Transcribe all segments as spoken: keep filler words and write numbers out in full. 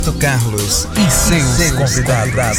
Carlos e seus convidados.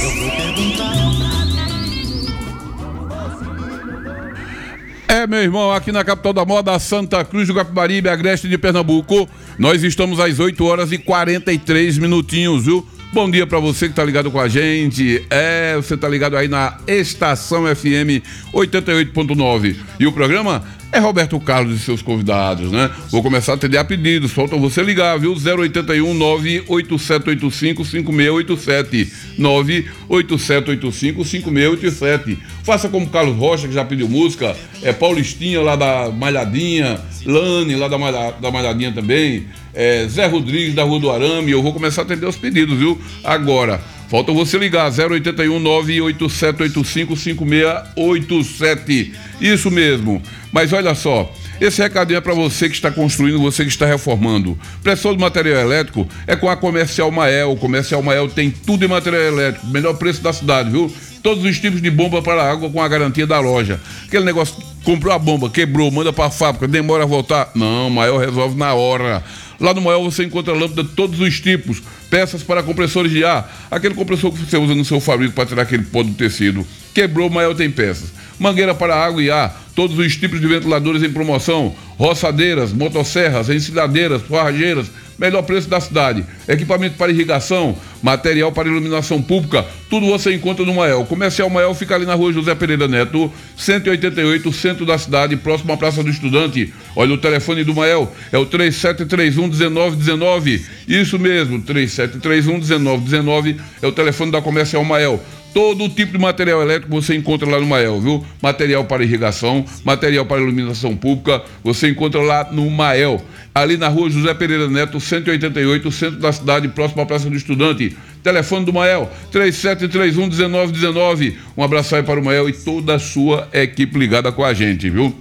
É, meu irmão, aqui na capital da moda, Santa Cruz do Capibaribe, Agreste de Pernambuco, nós estamos às oito horas e quarenta e três minutinhos, viu? Bom dia pra você que tá ligado com a gente. É, você tá ligado aí na Estação F M oitenta e oito ponto nove. E o programa é Roberto Carlos e seus convidados, né? Vou começar a atender a pedidos. Falta você ligar, viu? zero oito um, nove oito sete oito cinco, cinco seis oito sete. nove oito sete oito cinco, cinco seis oito sete. Faça como Carlos Rocha, que já pediu música. É Paulistinha lá da Malhadinha. Lane lá da, Malha, da Malhadinha também. É, Zé Rodrigues da Rua do Arame. Eu vou começar a atender os pedidos, viu? Agora, falta você ligar, zero oito um, nove oito sete oito cinco, cinco seis oito sete. Isso mesmo. Mas olha só, esse recadinho é para você que está construindo, você que está reformando. Pressão de material elétrico é com a Comercial Mael. O Comercial Mael tem tudo em material elétrico, melhor preço da cidade, viu? Todos os tipos de bomba para água com a garantia da loja. Aquele negócio, comprou a bomba, quebrou, manda para a fábrica, demora a voltar. Não, Mael resolve na hora. Lá no Mael você encontra lâmpada de todos os tipos, peças para compressores de ar, aquele compressor que você usa no seu fabrico para tirar aquele pó do tecido. Quebrou, Mael tem peças. Mangueira para água e ar, todos os tipos de ventiladores em promoção, roçadeiras, motosserras, ensilhadeiras, forrageiras, melhor preço da cidade. Equipamento para irrigação, material para iluminação pública, tudo você encontra no Mael. Comercial Mael fica ali na rua José Pereira Neto, cento e oitenta e oito, centro da cidade, próximo à Praça do Estudante. Olha, o telefone do Mael é o três sete três um, um nove um nove. Isso mesmo, três sete três um, um nove um nove é o telefone da Comercial Mael. Todo tipo de material elétrico você encontra lá no Mael, viu? Material para irrigação, material para iluminação pública, você encontra lá no Mael. Ali na rua José Pereira Neto, cento e oitenta e oito, centro da cidade, próximo à Praça do Estudante. Telefone do Mael, três sete três um, um nove um nove. Um abraço aí para o Mael e toda a sua equipe ligada com a gente, viu?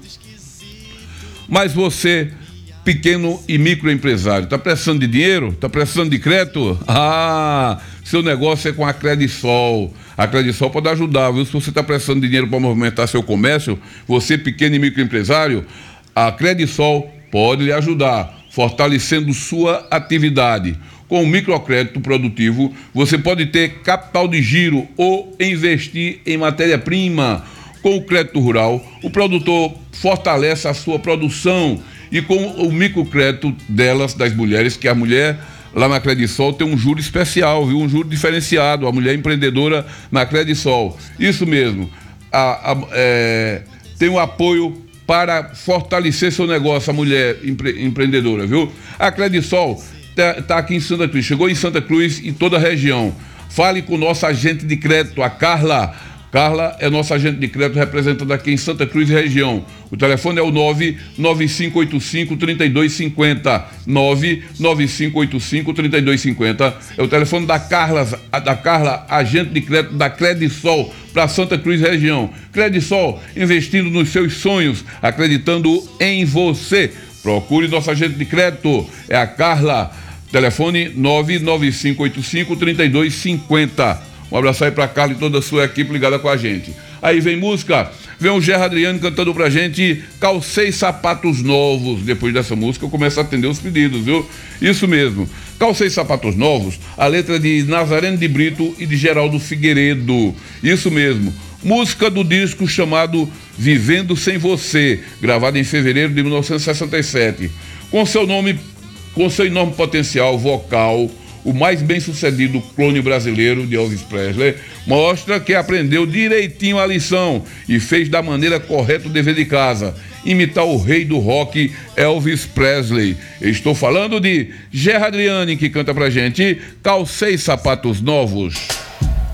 Mas você, pequeno e microempresário, tá precisando de dinheiro? Tá precisando de crédito? Ah, seu negócio é com a Credisol. A Credisol pode ajudar, viu? Se você está precisando de dinheiro para movimentar seu comércio, você, pequeno e microempresário, a Credisol pode lhe ajudar, fortalecendo sua atividade. Com o microcrédito produtivo, você pode ter capital de giro ou investir em matéria-prima. Com o crédito rural, o produtor fortalece a sua produção. E com o microcrédito delas, das mulheres, que a mulher lá na Credisol tem um juro especial, viu? Um juro diferenciado, a mulher empreendedora na Credisol. Isso mesmo, a, a, é, tem um apoio para fortalecer seu negócio, a mulher empre, empreendedora, viu? A Credisol tá, tá aqui em Santa Cruz, chegou em Santa Cruz e toda a região. Fale com o nosso agente de crédito, a Carla. Carla é nossa agente de crédito representando aqui em Santa Cruz e região. O telefone é o nove nove cinco oito cinco, três dois cinco zero. nove nove cinco oito cinco, três dois cinco zero. É o telefone da Carla, da Carla, agente de crédito da Credisol para Santa Cruz e região. Credisol, investindo nos seus sonhos, acreditando em você. Procure nosso agente de crédito, é a Carla. Telefone nove nove cinco oito cinco, três dois cinco zero. Um abraço aí pra Carla e toda a sua equipe ligada com a gente. Aí vem música, vem o Gerard Adriano cantando pra gente Calcei Sapatos Novos. Depois dessa música eu começo a atender os pedidos, viu? Isso mesmo, Calcei Sapatos Novos, a letra de Nazareno de Brito e de Geraldo Figueiredo. Isso mesmo, música do disco chamado Vivendo Sem Você, gravado em fevereiro de mil novecentos e sessenta e sete. Com seu nome, com seu enorme potencial vocal, o mais bem-sucedido clone brasileiro de Elvis Presley, mostra que aprendeu direitinho a lição e fez da maneira correta o dever de casa, imitar o rei do rock, Elvis Presley. Estou falando de Gerard Adriano, que canta pra gente Calcei Sapatos Novos.